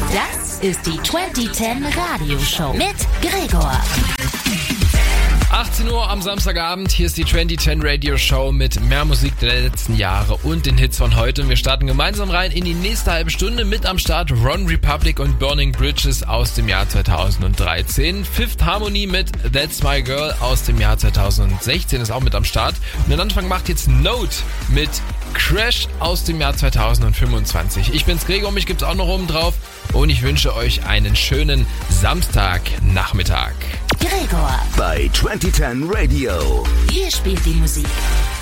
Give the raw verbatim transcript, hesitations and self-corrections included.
Das ist die zwanzig zehn Radioshow mit Gregor. achtzehn Uhr am Samstagabend, hier ist die zwanzig zehn Radio Show mit mehr Musik der letzten Jahre und den Hits von heute. Und wir starten gemeinsam rein in die nächste halbe Stunde. Mit am Start Ron Republic und Burning Bridges aus dem Jahr zweitausenddreizehn. Fifth Harmony mit That's My Girl aus dem Jahr zweitausendsechzehn ist auch mit am Start. Und den Anfang macht jetzt Note mit Crash aus dem Jahr zweitausendfünfundzwanzig. Ich bin's Gregor, mich gibt's auch noch oben drauf. Und ich wünsche euch einen schönen Samstagnachmittag. Gregor Bei zwanzig zehn Radio. Hier spielt die Musik.